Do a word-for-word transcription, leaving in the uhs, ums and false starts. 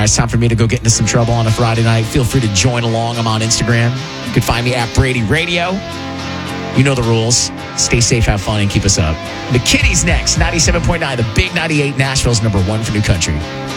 it's time for me to go get into some trouble on a Friday night. Feel free to join along. I'm on Instagram. You can find me at Brady Radio. You know the rules. Stay safe, have fun, and keep us up. The Kitties next, ninety-seven point nine, the Big ninety-eight, Nashville's number one for new country.